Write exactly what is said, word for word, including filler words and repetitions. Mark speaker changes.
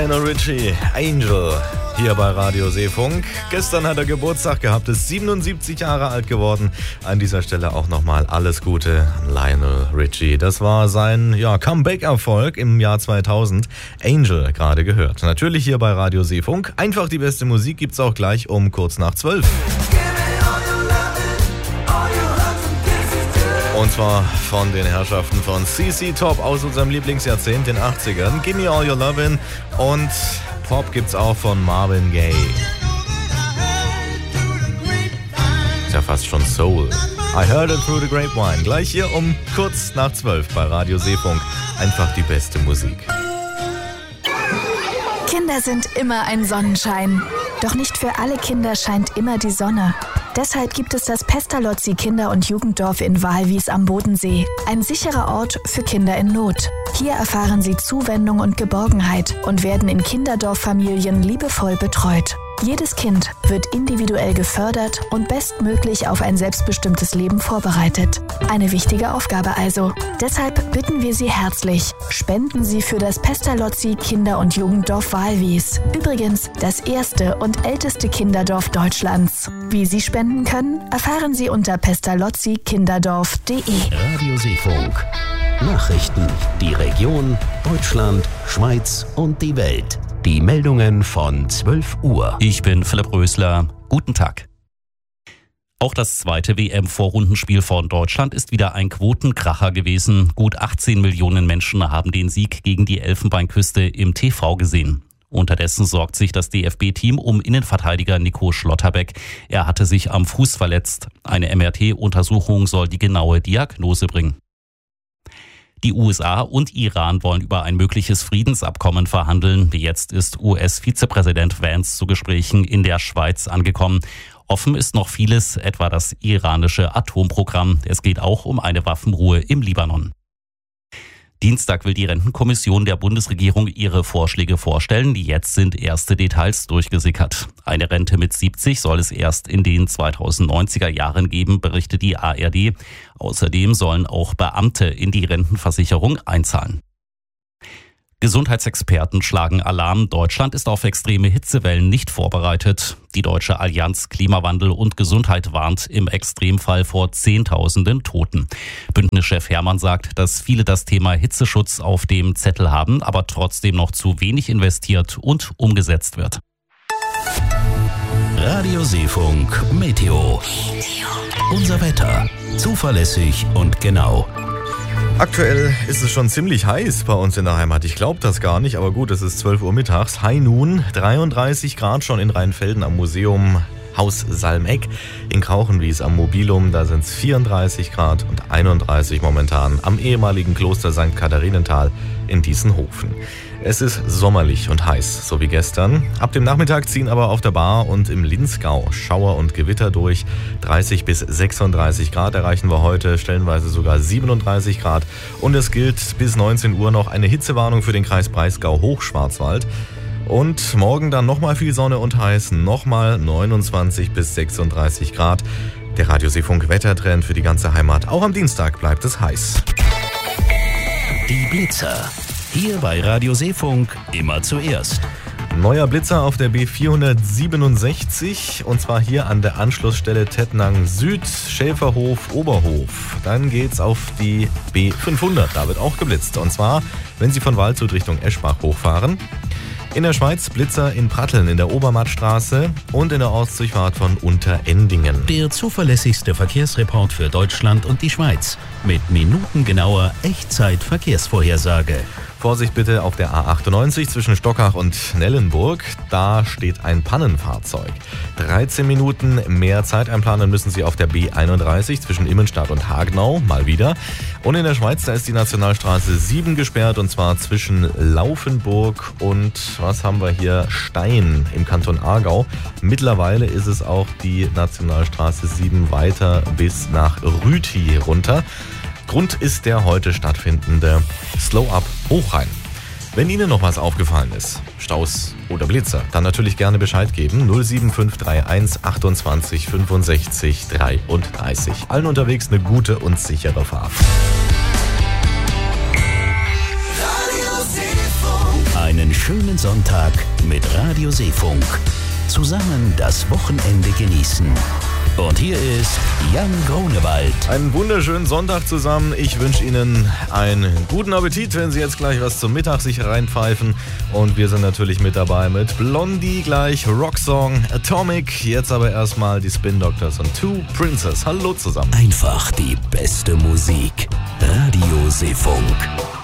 Speaker 1: Lionel Richie, Angel, hier bei Radio Seefunk. Gestern hat er Geburtstag gehabt, ist siebenundsiebzig Jahre alt geworden. An dieser Stelle auch nochmal alles Gute an Lionel Richie. Das war sein ja, Comeback-Erfolg im Jahr zweitausend. Angel gerade gehört. Natürlich hier bei Radio Seefunk. Einfach die beste Musik gibt's auch gleich um kurz nach zwölf. Und zwar von den Herrschaften von C C Top aus unserem Lieblingsjahrzehnt, den achtzigern. Gimme All Your Lovin' und Pop gibt's auch von Marvin Gaye. Ist ja fast schon Soul. I Heard It Through the Grapevine. Gleich hier um kurz nach zwölf bei Radio Seefunk. Einfach die beste Musik.
Speaker 2: Kinder sind immer ein Sonnenschein. Doch nicht für alle Kinder scheint immer die Sonne. Deshalb gibt es das Pestalozzi Kinder- und Jugenddorf in Walwies am Bodensee. Ein sicherer Ort für Kinder in Not. Hier erfahren sie Zuwendung und Geborgenheit und werden in Kinderdorffamilien liebevoll betreut. Jedes Kind wird individuell gefördert und bestmöglich auf ein selbstbestimmtes Leben vorbereitet. Eine wichtige Aufgabe also. Deshalb bitten wir Sie herzlich, spenden Sie für das Pestalozzi Kinder- und Jugenddorf Walwies. Übrigens das erste und älteste Kinderdorf Deutschlands. Wie Sie spenden können, erfahren Sie unter pestalozzi kinderdorf punkt de.
Speaker 3: Radio Seefunk. Nachrichten, die Region, Deutschland, Schweiz und die Welt. Die Meldungen von zwölf Uhr.
Speaker 4: Ich bin Philipp Rösler. Guten Tag. Auch das zweite W M-Vorrundenspiel von Deutschland ist wieder ein Quotenkracher gewesen. Gut achtzehn Millionen Menschen haben den Sieg gegen die Elfenbeinküste im T V gesehen. Unterdessen sorgt sich das D F B-Team um Innenverteidiger Nico Schlotterbeck. Er hatte sich am Fuß verletzt. Eine M R T-Untersuchung soll die genaue Diagnose bringen. Die U S A und Iran wollen über ein mögliches Friedensabkommen verhandeln. Jetzt ist U S-Vizepräsident Vance zu Gesprächen in der Schweiz angekommen. Offen ist noch vieles, etwa das iranische Atomprogramm. Es geht auch um eine Waffenruhe im Libanon. Dienstag will die Rentenkommission der Bundesregierung ihre Vorschläge vorstellen. Jetzt sind erste Details durchgesickert. Eine Rente mit siebzig soll es erst in den zweitausendneunziger Jahren geben, berichtet die A R D. Außerdem sollen auch Beamte in die Rentenversicherung einzahlen. Gesundheitsexperten schlagen Alarm. Deutschland ist auf extreme Hitzewellen nicht vorbereitet. Die Deutsche Allianz Klimawandel und Gesundheit warnt im Extremfall vor Zehntausenden Toten. Bündnischchef Hermann sagt, dass viele das Thema Hitzeschutz auf dem Zettel haben, aber trotzdem noch zu wenig investiert und umgesetzt wird.
Speaker 3: Radio Seefunk Meteo. Unser Wetter. Zuverlässig und genau.
Speaker 1: Aktuell ist es schon ziemlich heiß bei uns in der Heimat. Ich glaube das gar nicht, aber gut, es ist zwölf Uhr mittags. High Noon, dreiunddreißig Grad schon in Rheinfelden am Museum Haus Salmeck. In Krauchenwies am Mobilum, da sind es vierunddreißig Grad und einunddreißig momentan am ehemaligen Kloster Sankt Katharinenthal in Diessenhofen. Es ist sommerlich und heiß, so wie gestern. Ab dem Nachmittag ziehen aber auf der Bar und im Linzgau Schauer und Gewitter durch. dreißig bis sechsunddreißig Grad erreichen wir heute, stellenweise sogar siebenunddreißig Grad. Und es gilt bis neunzehn Uhr noch eine Hitzewarnung für den Kreis Breisgau-Hochschwarzwald. Und morgen dann nochmal viel Sonne und heiß, nochmal neunundzwanzig bis sechsunddreißig Grad. Der Radio Seefunk Wettertrend für die ganze Heimat. Auch am Dienstag bleibt es heiß.
Speaker 3: Die Blitzer. Hier bei Radio Seefunk immer zuerst.
Speaker 1: Neuer Blitzer auf der B vierhundertsiebenundsechzig und zwar hier an der Anschlussstelle Tettnang Süd, Schäferhof, Oberhof. Dann geht's auf die B fünfhundert, da wird auch geblitzt. Und zwar, wenn Sie von Waldshut Richtung Eschbach hochfahren. In der Schweiz Blitzer in Pratteln in der Obermattstraße und in der Ortsdurchfahrt von Unterendingen.
Speaker 3: Der zuverlässigste Verkehrsreport für Deutschland und die Schweiz mit minutengenauer Echtzeit-Verkehrsvorhersage.
Speaker 1: Vorsicht bitte auf der A achtundneunzig zwischen Stockach und Nellenburg. Da steht ein Pannenfahrzeug. dreizehn Minuten mehr Zeit einplanen müssen Sie auf der B einunddreißig zwischen Immenstadt und Hagenau. Mal wieder. Und in der Schweiz, da ist die Nationalstraße sieben gesperrt und zwar zwischen Laufenburg und, was haben wir hier, Stein im Kanton Aargau. Mittlerweile ist es auch die Nationalstraße sieben weiter bis nach Rüti runter. Grund ist der heute stattfindende Slow-Up Hochrhein. Wenn Ihnen noch was aufgefallen ist, Staus oder Blitzer, dann natürlich gerne Bescheid geben. null sieben fünf drei eins achtundzwanzig fünfundsechzig dreiunddreißig. Allen unterwegs eine gute und sichere Fahrt.
Speaker 3: Einen schönen schönen Sonntag mit Radio Seefunk. Zusammen das Wochenende genießen. Und hier ist Jan Grunewald.
Speaker 1: Einen wunderschönen Sonntag zusammen. Ich wünsche Ihnen einen guten Appetit, wenn Sie jetzt gleich was zum Mittag sich reinpfeifen. Und wir sind natürlich mit dabei mit Blondie gleich, Rocksong, Atomic. Jetzt aber erstmal die Spin Doctors und Two Princess. Hallo zusammen.
Speaker 3: Einfach die beste Musik. Radio Seefunk.